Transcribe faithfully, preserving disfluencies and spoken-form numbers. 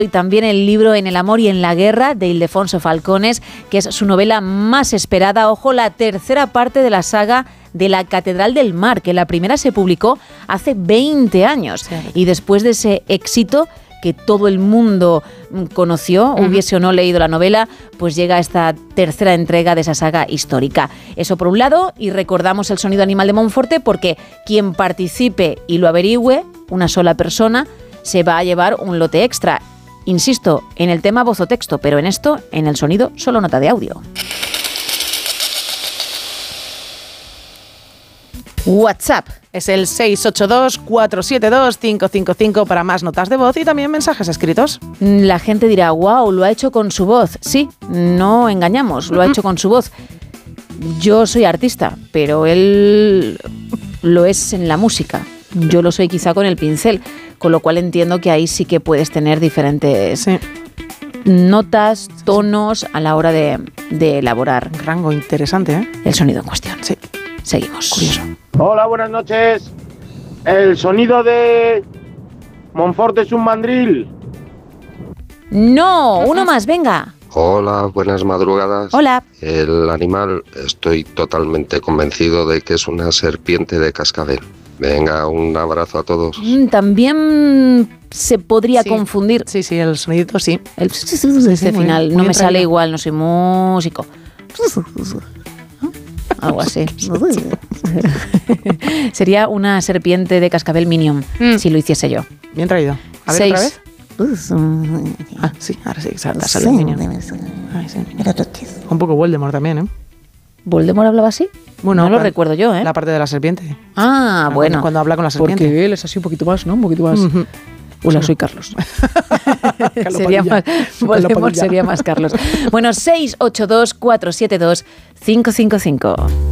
y también el libro En el amor y en la guerra de Ildefonso Falcones, que es su novela más esperada. Ojo, la tercera parte de la saga de la Catedral del Mar, que la primera se publicó hace veinte años. Sí. Y después de ese éxito que todo el mundo conoció, uh-huh. hubiese o no leído la novela, pues llega esta tercera entrega de esa saga histórica. Eso por un lado, y recordamos El sonido animal de Monforte, porque quien participe y lo averigüe, una sola persona, se va a llevar un lote extra. Insisto, en el tema voz o texto, pero en esto, en el sonido, solo nota de audio. WhatsApp es el seis ocho dos, cuatro siete dos, cinco cinco cinco para más notas de voz y también mensajes escritos. La gente dirá, wow, lo ha hecho con su voz. Sí, no engañamos, lo ha hecho con su voz. Yo soy artista, pero él lo es en la música. Yo lo soy quizá con el pincel, con lo cual entiendo que ahí sí que puedes tener diferentes sí. notas, tonos a la hora de, de elaborar. Un rango interesante, ¿eh? El sonido en cuestión. Sí. Seguimos. Curioso. Hola, buenas noches. El sonido de Monforte es un mandril. No, uno más, venga. Hola, buenas madrugadas. Hola. El animal, estoy totalmente convencido de que es una serpiente de cascabel. Venga, un abrazo a todos. También se podría sí. confundir. Sí, sí, el sonidito sí. El este sí, final muy, no muy me sale igual, no soy músico. Algo así. Sería una serpiente de cascabel Minion, mm. si lo hiciese yo. Bien traído. A ver, Seis. ¿otra vez? Ah, sí, ahora sí, sale sí, el Minion. Ay, sí. Un poco Voldemort también, ¿eh? ¿Voldemort hablaba así? Bueno, no lo recuerdo yo, ¿eh? La parte de la serpiente. Ah, ah bueno. Cuando habla con la serpiente. Porque él es así un poquito más, ¿no? Un poquito más... Uh-huh. Hola, soy Carlos. sería más, Voldemort sería más Carlos. Bueno, seis ocho dos, cuatro siete dos, cinco cinco cinco.